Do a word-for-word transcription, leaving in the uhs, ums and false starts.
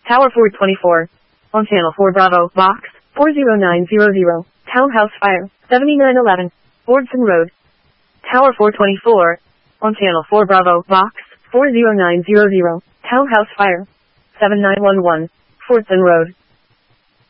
Tower four twenty-four. On Channel four Bravo, Box, four zero nine zero zero. Townhouse Fire, seventy-nine eleven. Wardson Road. Tower four twenty-four. On Channel four Bravo, Box, four zero nine zero zero. Townhouse Fire, seven nine one one. Fordson Road.